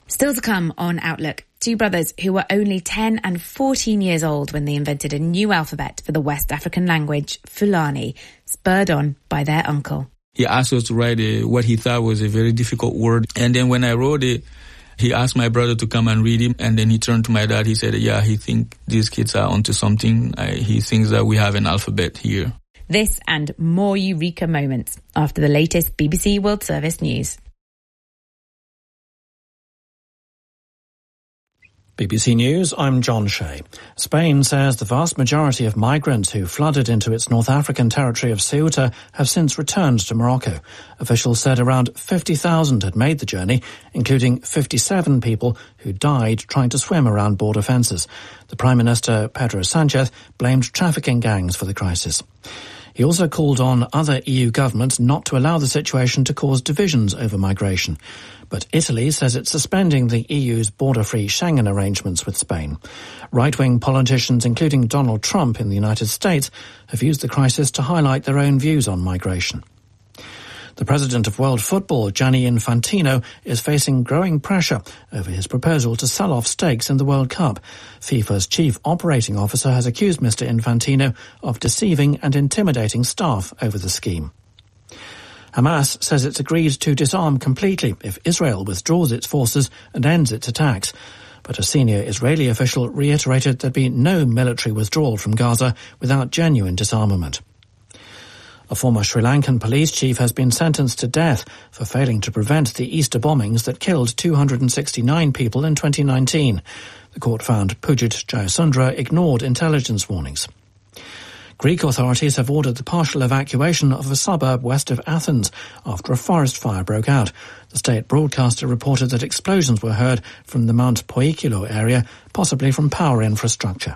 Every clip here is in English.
Still to come on Outlook, two brothers who were only 10 and 14 years old when they invented a new alphabet for the West African language, Fulani, spurred on by their uncle. He asked us to write what he thought was a very difficult word. And then when I wrote it, he asked my brother to come and read it. And then he turned to my dad. He said, yeah, he thinks these kids are onto something. He thinks that we have an alphabet here. This and more Eureka moments after the latest BBC World Service news. BBC News, I'm John Shea. Spain says the vast majority of migrants who flooded into its North African territory of Ceuta have since returned to Morocco. Officials said around 50,000 had made the journey, including 57 people who died trying to swim around border fences. The Prime Minister, Pedro Sanchez, blamed trafficking gangs for the crisis. He also called on other EU governments not to allow the situation to cause divisions over migration. But Italy says it's suspending the EU's border-free Schengen arrangements with Spain. Right-wing politicians, including Donald Trump in the United States, have used the crisis to highlight their own views on migration. The president of World Football, Gianni Infantino, is facing growing pressure over his proposal to sell off stakes in the World Cup. FIFA's chief operating officer has accused Mr. Infantino of deceiving and intimidating staff over the scheme. Hamas says it's agreed to disarm completely if Israel withdraws its forces and ends its attacks. But a senior Israeli official reiterated there'd be no military withdrawal from Gaza without genuine disarmament. A former Sri Lankan police chief has been sentenced to death for failing to prevent the Easter bombings that killed 269 people in 2019. The court found Pujit Jayasundara ignored intelligence warnings. Greek authorities have ordered the partial evacuation of a suburb west of Athens after a forest fire broke out. The state broadcaster reported that explosions were heard from the Mount Poikilo area, possibly from power infrastructure.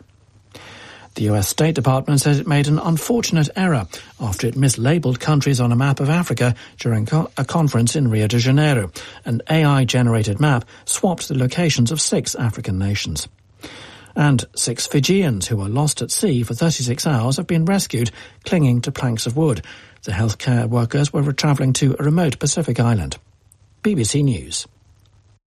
The US State Department says it made an unfortunate error after it mislabeled countries on a map of Africa during a conference in Rio de Janeiro. An AI-generated map swapped the locations of 6 African nations. And 6 Fijians who were lost at sea for 36 hours have been rescued, clinging to planks of wood. The healthcare workers were travelling to a remote Pacific island. BBC News.